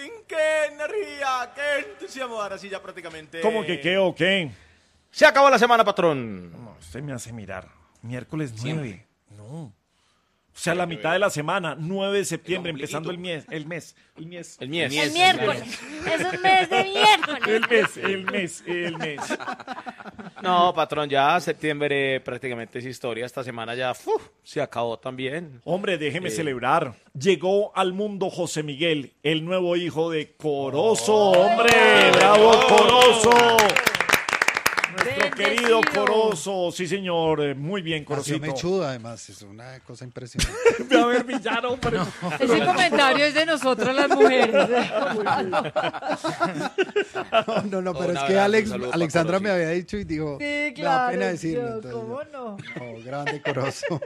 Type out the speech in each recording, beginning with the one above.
fin, qué energía, qué entusiasmo. Ahora sí ya prácticamente... ¿Cómo que qué o qué? Se acabó la semana, patrón. No, usted me hace mirar. Miércoles 9. No. O sea, la mitad de la semana, 9 de septiembre, empezando el mes. El miércoles. El es un mes de miércoles. El mes. No, patrón, ya septiembre prácticamente es historia. Esta semana ya se acabó también. Hombre, déjeme celebrar. Llegó al mundo José Miguel, el nuevo hijo de Corozo. ¡Hombre! ¡Bravo, Corozo! Nuestro querido Corozo. Sí, señor. Muy bien, Nació Corocito. mechudo, además. Es una cosa impresionante. A ver, villano, hombre. Ese comentario es de nosotras las mujeres. No, pero Un es que abrazo, un saludo para Alexandra Corozito. me había dicho y dijo, Sí, me da claro. pena decirlo. yo, Entonces, ¿cómo no? grande Corozo.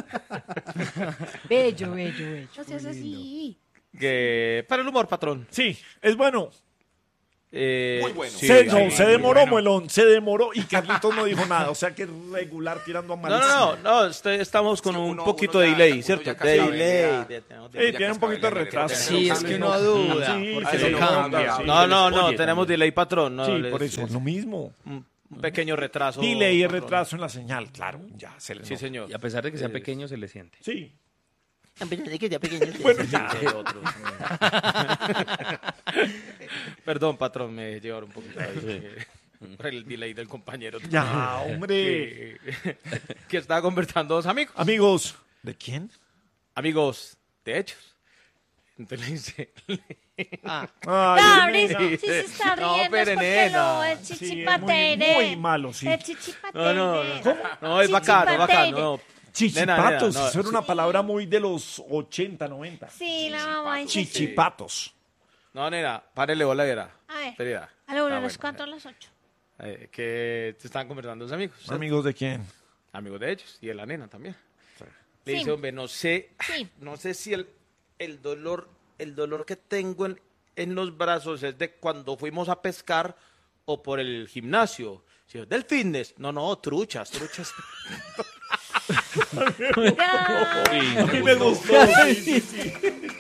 Bello. No seas así. Que para el humor, patrón. Sí, es bueno. Muy bueno. Se demoró, Muelón, se demoró y Carlitos no dijo nada. O sea que regular tirando a malísimo. No, estamos con un poquito de uno delay, ya ¿cierto? casi la delay. Tiene un poquito de retraso. Sí, es que uno duda. Sí, porque se no nota, cambia. sí. No, tenemos delay, patrón. No, Sí, les- por eso, es lo mismo. Un pequeño retraso. Delay y patrón. retraso en la señal, claro, ya se le Sí, nota. señor. Y a pesar de que sea pequeño, se le siente. Sí. Bueno, ya. Perdón, patrón, me llevaron un poquito ahí. Por el delay del compañero. Ya, hombre. Que estaba conversando dos amigos. Amigos, ¿de quién? Amigos de hechos. Entonces le dice... Ay, Sí, nena. sí se está No, riendo, pero, es porque nena. no, es Sí, es chichipatere. muy malo, sí. Es chichipatere. No, es bacano. No. Chichipatos, Nena, no. eso era una palabra muy de los 80, 90. Sí, la mamá dice sí. Chichipatos. No, nena, párele bola, era. A ver, Espera. a la 1, Ah, a las bueno. 4, a las 8. Que te estaban conversando dos amigos. ¿cierto? ¿Amigos de quién? Amigos de ellos y de la nena también. Le Sí. dice, hombre, no sé si el dolor que tengo en los brazos es de cuando fuimos a pescar o por el gimnasio. Si es del fitness. No, truchas. Ya. A mí me gustó. Sí.